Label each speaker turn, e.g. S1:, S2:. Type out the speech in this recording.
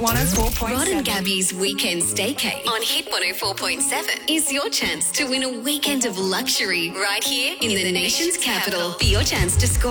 S1: 104.7.
S2: Rod and Gabby's Weekend Staycay on Hit 104.7 is your chance to win a weekend of luxury right here in the nation's capital. For your chance to score